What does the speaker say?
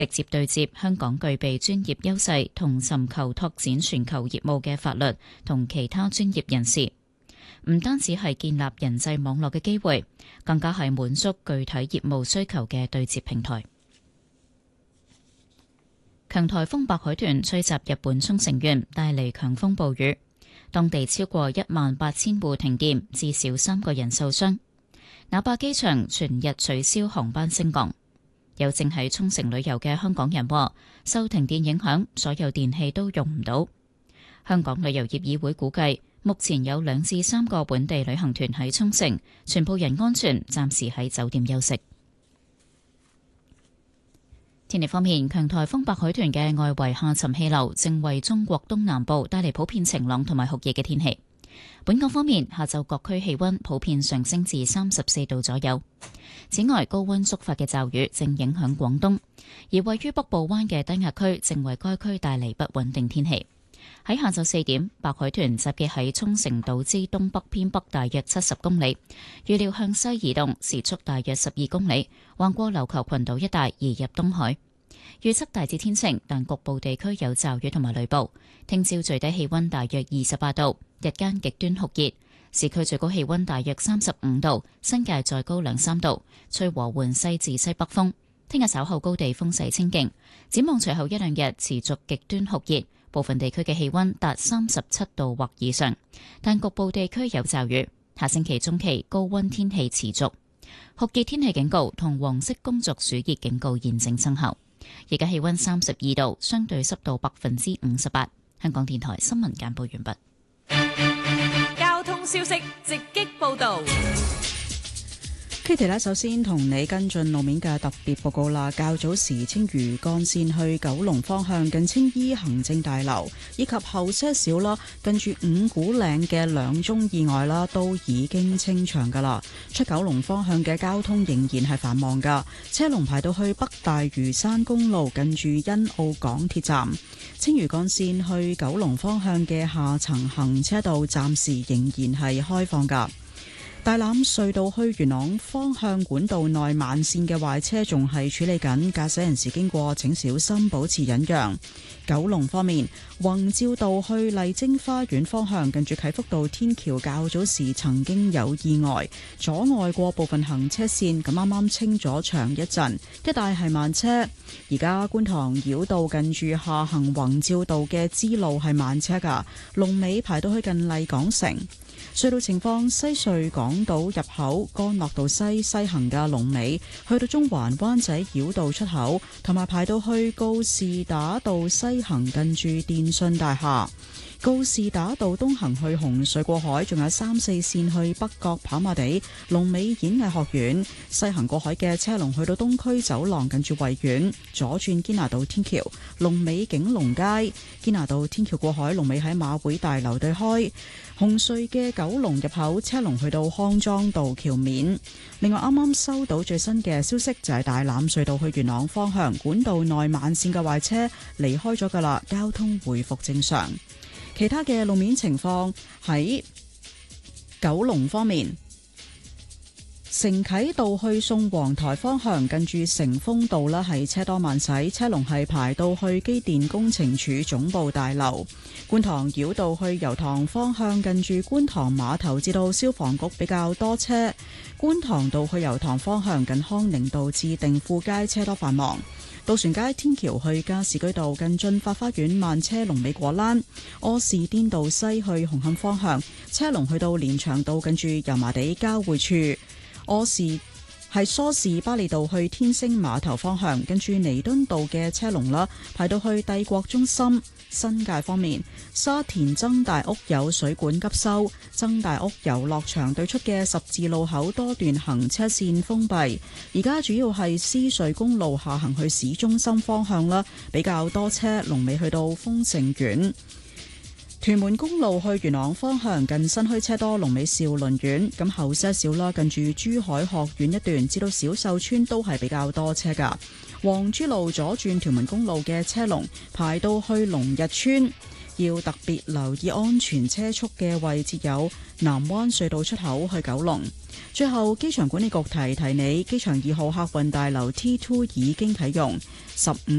直接對接香港具備專業優勢同尋求拓展全球業務嘅法律同其他專業人士。唔單止係建立人際網絡嘅機會，更加係滿足具體業務需求嘅對接平台。強颱風白海豚吹襲日本沖繩縣，帶嚟強風暴雨，當地超過18000戶停電，至少3個人受傷。那霸機場全日取消航班升降。有正喺沖繩旅遊嘅香港人話，受停電影響，所有電器都用唔到。香港旅遊業議會估計，目前有2至3個本地旅行團喺沖繩，全部人安全，暫時喺酒店休息。天氣方面，強颱風白海豚嘅外圍下沉氣流正為中國東南部帶嚟普遍晴朗同埋酷熱嘅天氣。本港方面，下晝各區氣溫普遍上升至34度左右。此外，高溫觸發嘅驟雨正影響廣東，而位於北部灣嘅低壓區正為該區帶嚟不穩定天氣。喺下晝4點，白海豚集結喺沖繩島之東北偏北大約70公里，預料向西移動，時速大約12公里，橫過琉球群島一帶移入東海。預測大致天晴，但局部地區有驟雨同埋雷暴。聽朝最低氣溫大約28度，日間極端酷熱，市區最高氣溫大約35度，新界再高2-3度，吹和緩西至西北風。聽日稍後高地風勢清勁，展望隨後1-2日持續極端酷熱。部分地區嘅氣溫達37度或以上，但局部地區有驟雨。下星期中期高溫天氣持續，酷熱天氣警告同黃色工作暑熱警告現正生效。而家氣溫32度，相對濕度58%。香港電台新聞簡報完畢。交通消息直擊報道。 Kitty 呢，首先同你跟進路面嘅特別報告啦。較早時青嶼幹線去九龍方向近青衣行政大樓，以及後些少啦，近住五股嶺嘅2宗意外啦，都已經清場噶啦。出九龍方向嘅交通仍然係繁忙噶，車龍排到去北大嶼山公路近住欣澳港鐵站。青嶼幹線去九龍方向嘅下層行車道暫時仍然係開放噶。大欖隧道去元朗方向管道內慢線嘅壞車仲係處理緊，駕駛人士經過請小心保持忍讓。九龍方面，宏照道去麗晶花園方向近住啟福道天橋較早時曾經有意外，阻礙過部分行車線，咁啱啱清咗場一陣，一帶係慢車。而家觀塘繞道近住下行宏照道嘅支路係慢車噶，龍尾排到去近麗港城。隧道情況，西隧港島入口干諾道西行嘅龍尾去到中環灣仔繞道出口，同埋排到去告士打道西行近住電訊大廈。告士打道東行去紅隧過海，仲有3、4線去北角跑馬地、龍尾演藝學院。西行過海嘅車龍去到東區走廊近住維園，左轉堅拿道天橋，龍尾景隆街。堅拿道天橋過海，龍尾喺馬會大樓對開。紅隧嘅九龍入口車龍去到康莊道橋面。另外啱啱收到最新嘅消息，就係大欖隧道去元朗方向管道內慢線嘅壞車離開咗噶啦，交通回復正常。其他嘅路面情況，喺九龍方面，承啟道去宋皇臺方向近住成豐道啦，係車多慢駛，車龍係排到去機電工程署總部大樓。觀塘繞道去油塘方向近住觀塘碼頭至到消防局比較多車。觀塘道去油塘方向近康寧道至定富街車多繁忙。渡船街天橋去加士居道近駿發花園慢車龍尾果欄。柯士甸道西去紅磡方向車龍去到連翔道近住油麻地交匯處。柯士係梳士巴利道去天星碼頭方向跟住彌敦道嘅車龍啦，排到去帝國中心。新界方面，沙田曾大屋有水管急修，曾大屋遊樂場對出嘅十字路口多段行車線封閉。而家主要係獅隧公路下行去市中心方向啦，比較多車，龍尾去到豐盛苑。屯門公路去元朗方向近新墟車多，龍尾兆麟苑。咁後些少啦，近住珠海學院一段至到小秀村都係比較多車噶。黃珠路左轉屯門公路嘅車龍排到去龍日村。 要特別留意安全車速嘅位置有南灣隧道出口去九龍。最後，機場管理局提提你，機場2號客運大樓 T2 已經啟用，15